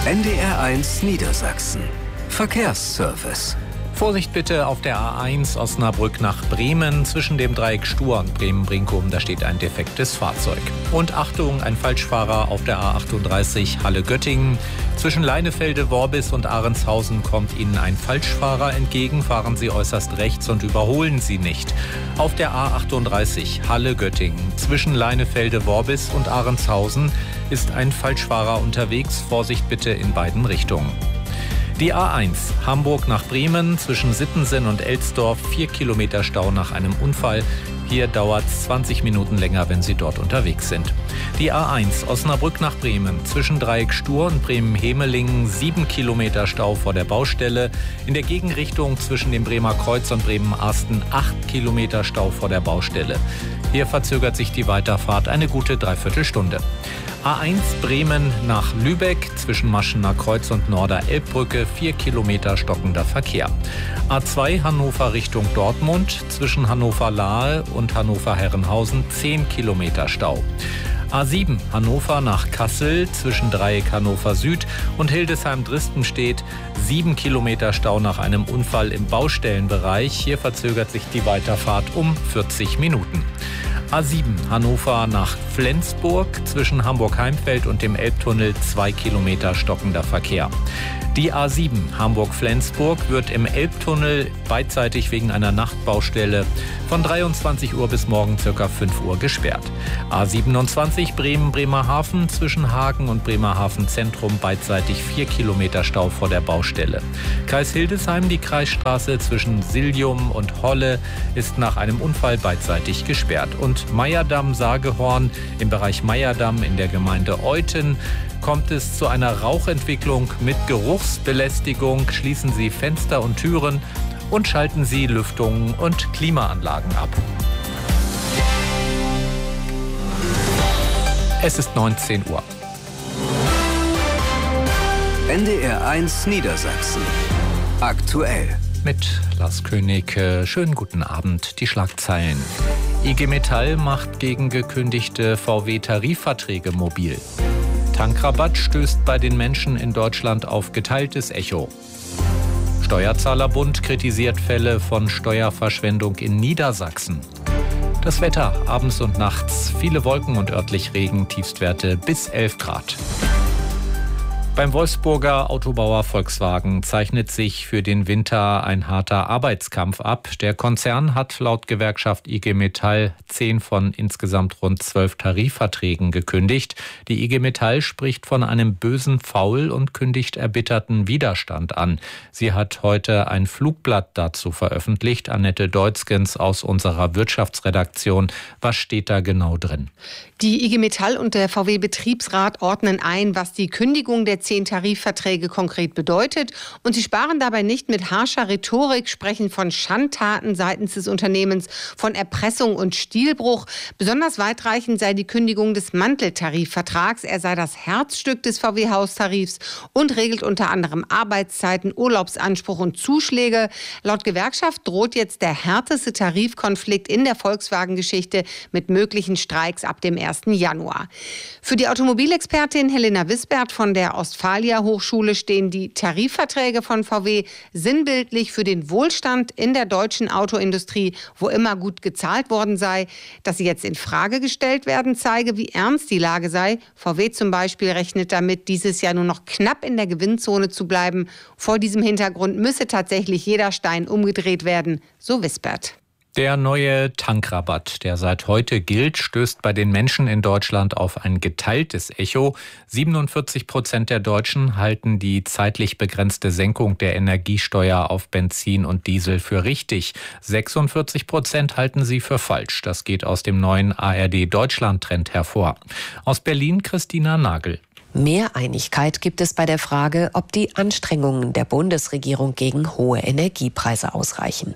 NDR1 Niedersachsen. Verkehrsservice. Vorsicht bitte auf der A1 Osnabrück nach Bremen zwischen dem Dreieck Stur und Bremen-Brinkum. Da steht ein defektes Fahrzeug. Und Achtung, ein Falschfahrer auf der A38 Halle-Göttingen. Zwischen Leinefelde-Worbis und Ahrenshausen kommt Ihnen ein Falschfahrer entgegen. Fahren Sie äußerst rechts und überholen Sie nicht. Auf der A38 Halle-Göttingen zwischen Leinefelde-Worbis und Ahrenshausen ist ein Falschfahrer unterwegs. Vorsicht bitte in beiden Richtungen. Die A1 Hamburg nach Bremen zwischen Sittensen und Elsdorf, 4 Kilometer Stau nach einem Unfall. Hier dauert es 20 Minuten länger, wenn Sie dort unterwegs sind. Die A1 Osnabrück nach Bremen zwischen Dreieck Stur und Bremen-Hemelingen, 7 Kilometer Stau vor der Baustelle. In der Gegenrichtung zwischen dem Bremer Kreuz und Bremen-Arsten 8 Kilometer Stau vor der Baustelle. Hier verzögert sich die Weiterfahrt eine gute Dreiviertelstunde. A1 Bremen nach Lübeck zwischen Maschener Kreuz und Norder-Elbbrücke, 4 Kilometer stockender Verkehr. A2 Hannover Richtung Dortmund zwischen Hannover-Lahe und Hannover-Herrenhausen, 10 Kilometer Stau. A7 Hannover nach Kassel zwischen Dreieck Hannover Süd und Hildesheim-Dristenstedt, 7 Kilometer Stau nach einem Unfall im Baustellenbereich. Hier verzögert sich die Weiterfahrt um 40 Minuten. A7 Hannover nach Flensburg zwischen Hamburg-Heimfeld und dem Elbtunnel, 2 Kilometer stockender Verkehr. Die A7 Hamburg-Flensburg wird im Elbtunnel beidseitig wegen einer Nachtbaustelle von 23 Uhr bis morgen ca. 5 Uhr gesperrt. A27 Bremen-Bremerhaven zwischen Hagen und Bremerhaven Zentrum beidseitig 4 Kilometer Stau vor der Baustelle. Kreis Hildesheim, die Kreisstraße zwischen Siljum und Holle ist nach einem Unfall beidseitig gesperrt. Und Meyerdamm-Sagehorn im Bereich Meyerdamm in der Gemeinde Euthen kommt es zu einer Rauchentwicklung mit Geruchsbelästigung. Schließen Sie Fenster und Türen und schalten Sie Lüftungen und Klimaanlagen ab. Es ist 19 Uhr. NDR1 Niedersachsen. Aktuell. Mit Lars König. Schönen guten Abend. Die Schlagzeilen. IG Metall macht gegen gekündigte VW-Tarifverträge mobil. Tankrabatt stößt bei den Menschen in Deutschland auf geteiltes Echo. Steuerzahlerbund kritisiert Fälle von Steuerverschwendung in Niedersachsen. Das Wetter abends und nachts, viele Wolken und örtlich Regen, Tiefstwerte bis 11 Grad. Beim Wolfsburger Autobauer Volkswagen zeichnet sich für den Winter ein harter Arbeitskampf ab. Der Konzern hat laut Gewerkschaft IG Metall 10 von insgesamt rund 12 Tarifverträgen gekündigt. Die IG Metall spricht von einem bösen Faul und kündigt erbitterten Widerstand an. Sie hat heute ein Flugblatt dazu veröffentlicht. Annette Deutzgens aus unserer Wirtschaftsredaktion. Was steht da genau drin? Die IG Metall und der VW-Betriebsrat ordnen ein, was die Kündigung der 10 Tarifverträge konkret bedeutet. Und sie sparen dabei nicht mit harscher Rhetorik, sprechen von Schandtaten seitens des Unternehmens, von Erpressung und Stilbruch. Besonders weitreichend sei die Kündigung des Manteltarifvertrags. Er sei das Herzstück des VW-Haustarifs und regelt unter anderem Arbeitszeiten, Urlaubsanspruch und Zuschläge. Laut Gewerkschaft droht jetzt der härteste Tarifkonflikt in der Volkswagen-Geschichte mit möglichen Streiks ab dem 1. Januar. Für die Automobilexpertin Helena Wisbert von der Ostfalia Hochschule stehen die Tarifverträge von VW sinnbildlich für den Wohlstand in der deutschen Autoindustrie, wo immer gut gezahlt worden sei. Dass sie jetzt in Frage gestellt werden, zeige, wie ernst die Lage sei. VW zum Beispiel rechnet damit, dieses Jahr nur noch knapp in der Gewinnzone zu bleiben. Vor diesem Hintergrund müsse tatsächlich jeder Stein umgedreht werden, so Wisbert. Der neue Tankrabatt, der seit heute gilt, stößt bei den Menschen in Deutschland auf ein geteiltes Echo. 47% der Deutschen halten die zeitlich begrenzte Senkung der Energiesteuer auf Benzin und Diesel für richtig. 46% halten sie für falsch. Das geht aus dem neuen ARD-Deutschland-Trend hervor. Aus Berlin Christina Nagel. Mehr Einigkeit gibt es bei der Frage, ob die Anstrengungen der Bundesregierung gegen hohe Energiepreise ausreichen.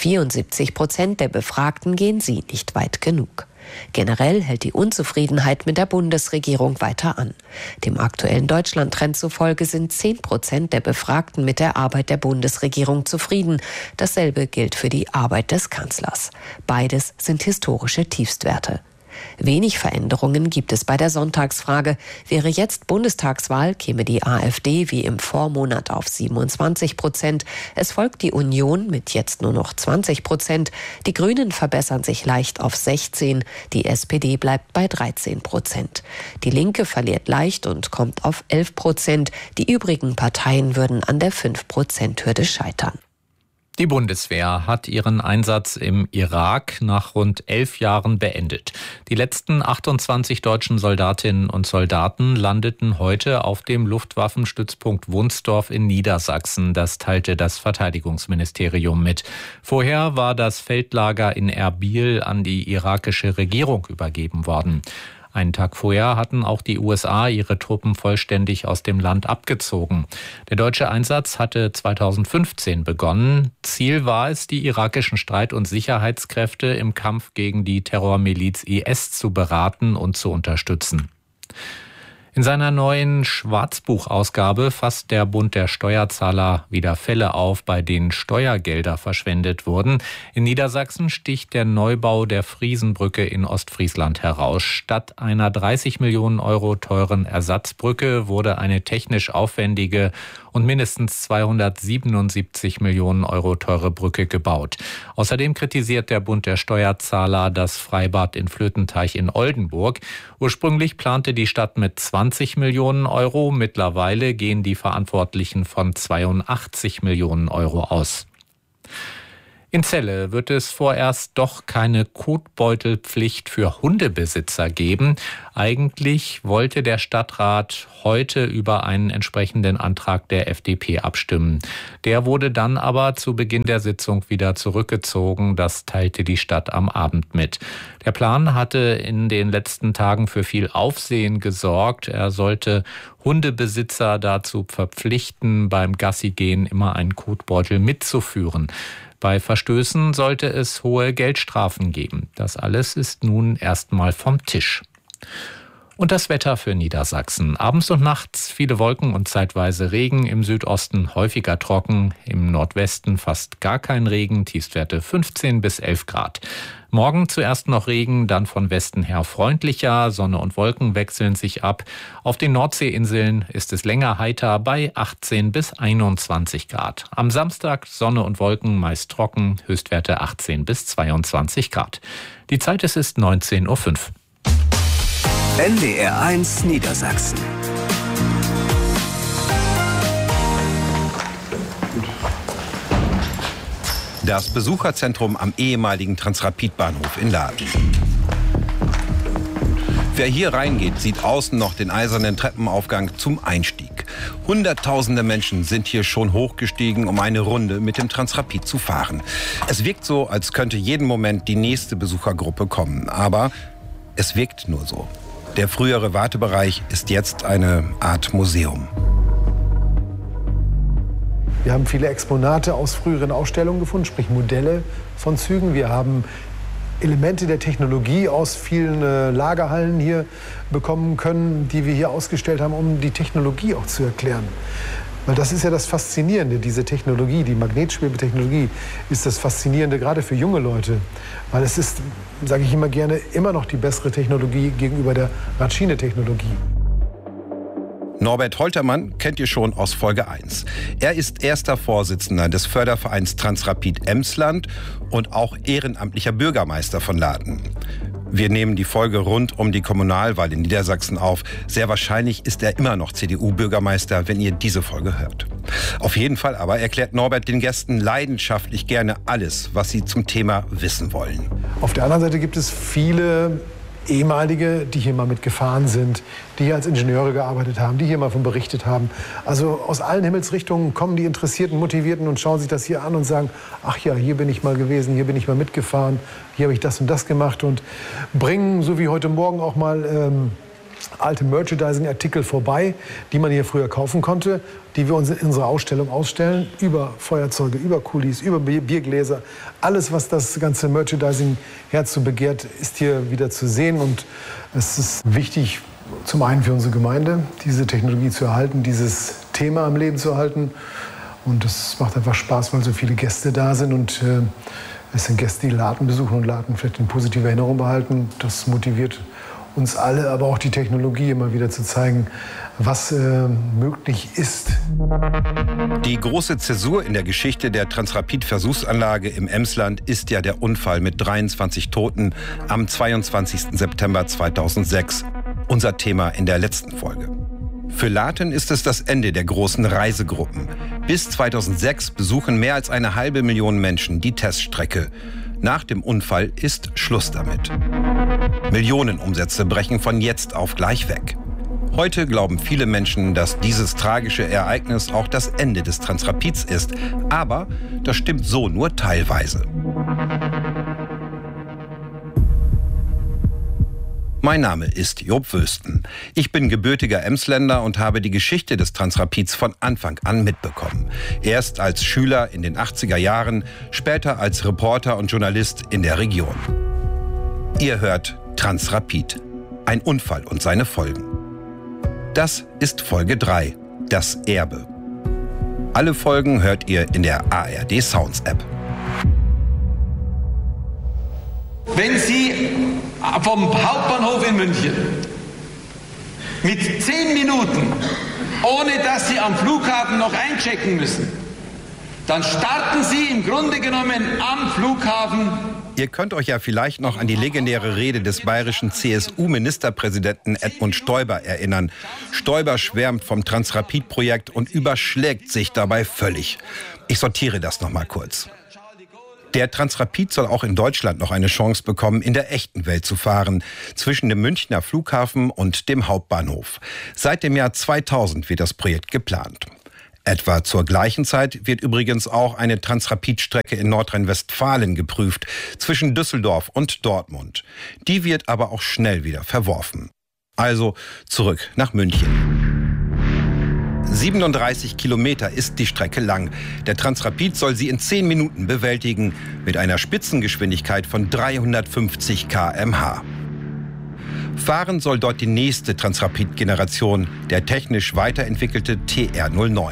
74% der Befragten gehen sie nicht weit genug. Generell hält die Unzufriedenheit mit der Bundesregierung weiter an. Dem aktuellen Deutschland-Trend zufolge sind 10% der Befragten mit der Arbeit der Bundesregierung zufrieden. Dasselbe gilt für die Arbeit des Kanzlers. Beides sind historische Tiefstwerte. Wenig Veränderungen gibt es bei der Sonntagsfrage. Wäre jetzt Bundestagswahl, käme die AfD wie im Vormonat auf 27%. Es folgt die Union mit jetzt nur noch 20%. Die Grünen verbessern sich leicht auf 16%. Die SPD bleibt bei 13%. Die Linke verliert leicht und kommt auf 11%. Die übrigen Parteien würden an der 5%-Hürde scheitern. Die Bundeswehr hat ihren Einsatz im Irak nach rund 11 Jahren beendet. Die letzten 28 deutschen Soldatinnen und Soldaten landeten heute auf dem Luftwaffenstützpunkt Wunsdorf in Niedersachsen. Das teilte das Verteidigungsministerium mit. Vorher war das Feldlager in Erbil an die irakische Regierung übergeben worden. Einen Tag vorher hatten auch die USA ihre Truppen vollständig aus dem Land abgezogen. Der deutsche Einsatz hatte 2015 begonnen. Ziel war es, die irakischen Streit- und Sicherheitskräfte im Kampf gegen die Terrormiliz IS zu beraten und zu unterstützen. In seiner neuen Schwarzbuchausgabe fasst der Bund der Steuerzahler wieder Fälle auf, bei denen Steuergelder verschwendet wurden. In Niedersachsen sticht der Neubau der Friesenbrücke in Ostfriesland heraus. Statt einer 30 Millionen Euro teuren Ersatzbrücke wurde eine technisch aufwendige und mindestens 277 Millionen Euro teure Brücke gebaut. Außerdem kritisiert der Bund der Steuerzahler das Freibad in Flötenteich in Oldenburg. Ursprünglich plante die Stadt mit 20 Millionen Euro. Mittlerweile gehen die Verantwortlichen von 82 Millionen Euro aus. In Celle wird es vorerst doch keine Kotbeutelpflicht für Hundebesitzer geben. Eigentlich wollte der Stadtrat heute über einen entsprechenden Antrag der FDP abstimmen. Der wurde dann aber zu Beginn der Sitzung wieder zurückgezogen. Das teilte die Stadt am Abend mit. Der Plan hatte in den letzten Tagen für viel Aufsehen gesorgt. Er sollte Hundebesitzer dazu verpflichten, beim Gassigehen immer einen Kotbeutel mitzuführen. Bei Verstößen sollte es hohe Geldstrafen geben. Das alles ist nun erstmal vom Tisch. Und das Wetter für Niedersachsen. Abends und nachts viele Wolken und zeitweise Regen. Im Südosten häufiger trocken. Im Nordwesten fast gar kein Regen. Tiefstwerte 15 bis 11 Grad. Morgen zuerst noch Regen, dann von Westen her freundlicher. Sonne und Wolken wechseln sich ab. Auf den Nordseeinseln ist es länger heiter bei 18 bis 21 Grad. Am Samstag Sonne und Wolken, meist trocken. Höchstwerte 18 bis 22 Grad. Die Zeit ist 19:05 Uhr. NDR 1 Niedersachsen. Das Besucherzentrum am ehemaligen Transrapid-Bahnhof in Laaden. Wer hier reingeht, sieht außen noch den eisernen Treppenaufgang zum Einstieg. Hunderttausende Menschen sind hier schon hochgestiegen, um eine Runde mit dem Transrapid zu fahren. Es wirkt so, als könnte jeden Moment die nächste Besuchergruppe kommen. Aber es wirkt nur so. Der frühere Wartebereich ist jetzt eine Art Museum. Wir haben viele Exponate aus früheren Ausstellungen gefunden, sprich Modelle von Zügen. Wir haben Elemente der Technologie aus vielen Lagerhallen hier bekommen können, die wir hier ausgestellt haben, um die Technologie auch zu erklären. Weil das ist ja das Faszinierende, diese Technologie, die Magnetschwebetechnologie ist das Faszinierende, gerade für junge Leute. Weil es ist, sage ich immer gerne, immer noch die bessere Technologie gegenüber der Radschiene-Technologie. Norbert Holtermann kennt ihr schon aus Folge 1. Er ist erster Vorsitzender des Fördervereins Transrapid Emsland und auch ehrenamtlicher Bürgermeister von Laaden. Wir nehmen die Folge rund um die Kommunalwahl in Niedersachsen auf. Sehr wahrscheinlich ist er immer noch CDU-Bürgermeister, wenn ihr diese Folge hört. Auf jeden Fall aber erklärt Norbert den Gästen leidenschaftlich gerne alles, was sie zum Thema wissen wollen. Auf der anderen Seite gibt es viele ehemalige, die hier mal mitgefahren sind, die hier als Ingenieure gearbeitet haben, die hier mal von berichtet haben. Also aus allen Himmelsrichtungen kommen die Interessierten, Motivierten und schauen sich das hier an und sagen, ach ja, hier bin ich mal gewesen, hier bin ich mal mitgefahren, hier habe ich das und das gemacht und bringen, so wie heute Morgen auch mal alte Merchandising-Artikel vorbei, die man hier früher kaufen konnte, die wir uns in unserer Ausstellung ausstellen, über Feuerzeuge, über Kulis, über Biergläser. Alles, was das ganze Merchandising-Herz so begehrt, ist hier wieder zu sehen. Und es ist wichtig, zum einen für unsere Gemeinde, diese Technologie zu erhalten, dieses Thema am Leben zu erhalten. Und es macht einfach Spaß, weil so viele Gäste da sind und Es sind Gäste, die Laden besuchen und Laden vielleicht in positiver Erinnerung behalten. Das motiviert uns alle, aber auch die Technologie immer wieder zu zeigen, was möglich ist. Die große Zäsur in der Geschichte der Transrapid-Versuchsanlage im Emsland ist ja der Unfall mit 23 Toten am 22. September 2006. Unser Thema in der letzten Folge. Für Laten ist es das Ende der großen Reisegruppen. Bis 2006 besuchen mehr als 500.000 Menschen die Teststrecke. Nach dem Unfall ist Schluss damit. Millionenumsätze brechen von jetzt auf gleich weg. Heute glauben viele Menschen, dass dieses tragische Ereignis auch das Ende des Transrapids ist. Aber das stimmt so nur teilweise. Mein Name ist Job Wösten. Ich bin gebürtiger Emsländer und habe die Geschichte des Transrapids von Anfang an mitbekommen. Erst als Schüler in den 80er Jahren, später als Reporter und Journalist in der Region. Ihr hört Transrapid, ein Unfall und seine Folgen. Das ist Folge 3, das Erbe. Alle Folgen hört ihr in der ARD Sounds App. Wenn Sie vom Hauptbahnhof in München mit 10 Minuten, ohne dass Sie am Flughafen noch einchecken müssen, dann starten Sie im Grunde genommen am Flughafen. Ihr könnt euch ja vielleicht noch an die legendäre Rede des bayerischen CSU-Ministerpräsidenten Edmund Stoiber erinnern. Stoiber schwärmt vom Transrapid-Projekt und überschlägt sich dabei völlig. Ich sortiere das noch mal kurz. Der Transrapid soll auch in Deutschland noch eine Chance bekommen, in der echten Welt zu fahren, zwischen dem Münchner Flughafen und dem Hauptbahnhof. Seit dem Jahr 2000 wird das Projekt geplant. Etwa zur gleichen Zeit wird übrigens auch eine Transrapid-Strecke in Nordrhein-Westfalen geprüft, zwischen Düsseldorf und Dortmund. Die wird aber auch schnell wieder verworfen. Also zurück nach München. 37 Kilometer ist die Strecke lang. Der Transrapid soll sie in 10 Minuten bewältigen, mit einer Spitzengeschwindigkeit von 350 km/h. Fahren soll dort die nächste Transrapid-Generation, der technisch weiterentwickelte TR09.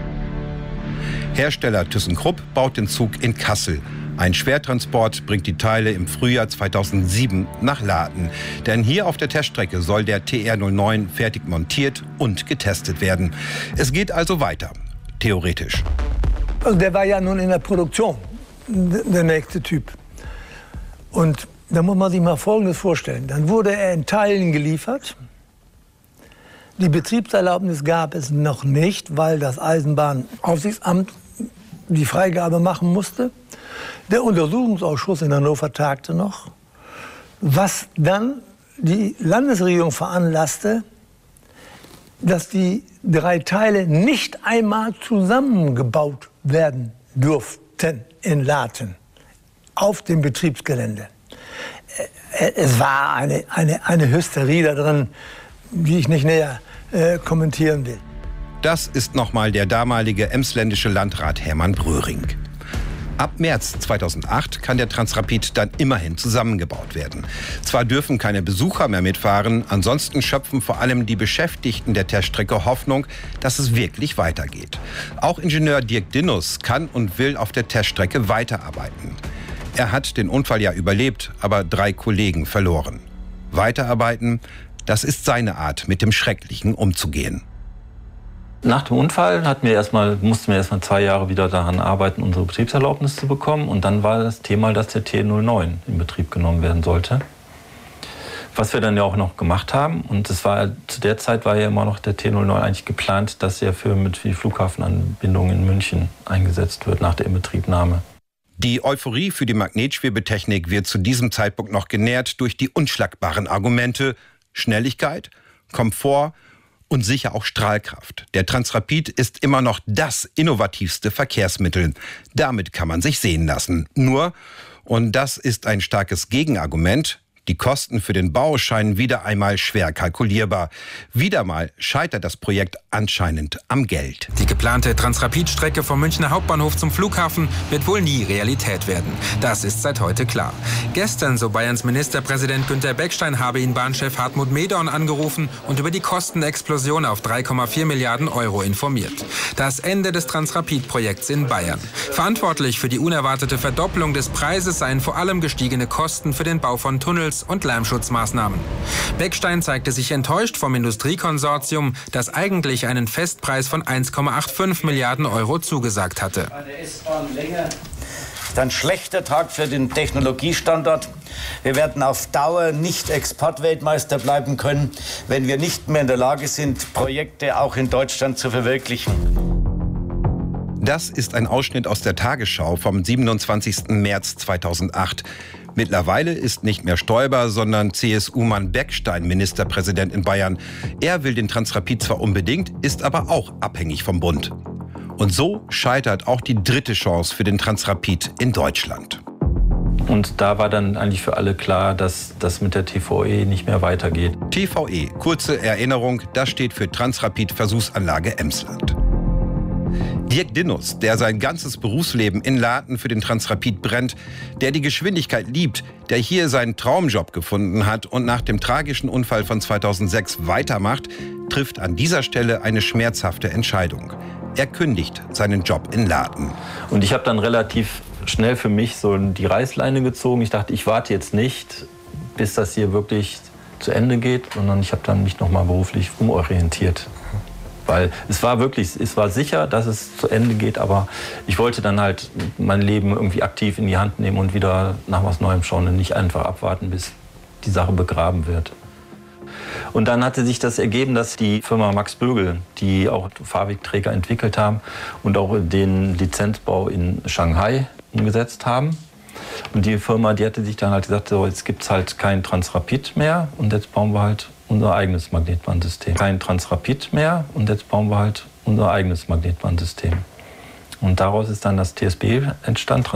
Hersteller ThyssenKrupp baut den Zug in Kassel. Ein Schwertransport bringt die Teile im Frühjahr 2007 nach Laten. Denn hier auf der Teststrecke soll der TR09 fertig montiert und getestet werden. Es geht also weiter, theoretisch. Also der war ja nun in der Produktion, der nächste Typ. Und da muss man sich mal Folgendes vorstellen. Dann wurde er in Teilen geliefert. Die Betriebserlaubnis gab es noch nicht, weil das Eisenbahnaufsichtsamt die Freigabe machen musste. Der Untersuchungsausschuss in Hannover tagte noch, was dann die Landesregierung veranlasste, dass die 3 Teile nicht einmal zusammengebaut werden durften in Laten auf dem Betriebsgelände. Es war eine Hysterie da drin, die ich nicht näher kommentieren will. Das ist nochmal der damalige emsländische Landrat Hermann Bröhring. Ab März 2008 kann der Transrapid dann immerhin zusammengebaut werden. Zwar dürfen keine Besucher mehr mitfahren, ansonsten schöpfen vor allem die Beschäftigten der Teststrecke Hoffnung, dass es wirklich weitergeht. Auch Ingenieur Dirk Dinnus kann und will auf der Teststrecke weiterarbeiten. Er hat den Unfall ja überlebt, aber 3 Kollegen verloren. Weiterarbeiten, das ist seine Art, mit dem Schrecklichen umzugehen. Nach dem Unfall mussten wir erstmal 2 Jahre wieder daran arbeiten, unsere Betriebserlaubnis zu bekommen. Und dann war das Thema, dass der T09 in Betrieb genommen werden sollte. Was wir dann ja auch noch gemacht haben. Und zu der Zeit war ja immer noch der T09 eigentlich geplant, dass er für die Flughafenanbindung in München eingesetzt wird nach der Inbetriebnahme. Die Euphorie für die Magnetschwebetechnik wird zu diesem Zeitpunkt noch genährt durch die unschlagbaren Argumente Schnelligkeit, Komfort und sicher auch Strahlkraft. Der Transrapid ist immer noch das innovativste Verkehrsmittel. Damit kann man sich sehen lassen. Nur, und das ist ein starkes Gegenargument, Die Kosten für den Bau scheinen wieder einmal schwer kalkulierbar. Wieder mal scheitert das Projekt anscheinend am Geld. Die geplante Transrapid-Strecke vom Münchner Hauptbahnhof zum Flughafen wird wohl nie Realität werden. Das ist seit heute klar. Gestern, so Bayerns Ministerpräsident Günther Beckstein, habe ihn Bahnchef Hartmut Medorn angerufen und über die Kostenexplosion auf 3,4 Milliarden Euro informiert. Das Ende des Transrapid-Projekts in Bayern. Verantwortlich für die unerwartete Verdopplung des Preises seien vor allem gestiegene Kosten für den Bau von Tunnels und Lärmschutzmaßnahmen. Beckstein zeigte sich enttäuscht vom Industriekonsortium, das eigentlich einen Festpreis von 1,85 Milliarden Euro zugesagt hatte. Ein schlechter Tag für den Technologiestandort. Wir werden auf Dauer nicht Exportweltmeister bleiben können, wenn wir nicht mehr in der Lage sind, Projekte auch in Deutschland zu verwirklichen. Das ist ein Ausschnitt aus der Tagesschau vom 27. März 2008. Mittlerweile ist nicht mehr Stoiber, sondern CSU-Mann Beckstein Ministerpräsident in Bayern. Er will den Transrapid zwar unbedingt, ist aber auch abhängig vom Bund. Und so scheitert auch die dritte Chance für den Transrapid in Deutschland. Und da war dann eigentlich für alle klar, dass das mit der TVE nicht mehr weitergeht. TVE, kurze Erinnerung, das steht für Transrapid Versuchsanlage Emsland. Dirk Dinnus, der sein ganzes Berufsleben in Laaten für den Transrapid brennt, der die Geschwindigkeit liebt, der hier seinen Traumjob gefunden hat und nach dem tragischen Unfall von 2006 weitermacht, trifft an dieser Stelle eine schmerzhafte Entscheidung. Er kündigt seinen Job in Laaten. Und ich habe dann relativ schnell für mich so die Reißleine gezogen. Ich dachte, ich warte jetzt nicht, bis das hier wirklich zu Ende geht, sondern ich habe dann mich nochmal beruflich umorientiert. Weil es war sicher, dass es zu Ende geht, aber ich wollte dann halt mein Leben irgendwie aktiv in die Hand nehmen und wieder nach was Neuem schauen und nicht einfach abwarten, bis die Sache begraben wird. Und dann hatte sich das ergeben, dass die Firma Max Bögel, die auch Fahrwegträger entwickelt haben und auch den Lizenzbau in Shanghai umgesetzt haben. Und die Firma, die hatte sich dann halt gesagt, so, jetzt gibt es halt kein Transrapid mehr und jetzt bauen wir halt unser eigenes Magnetbandsystem. Kein Transrapid mehr und jetzt bauen wir halt unser eigenes Magnetbandsystem. Und daraus ist dann das TSB entstanden.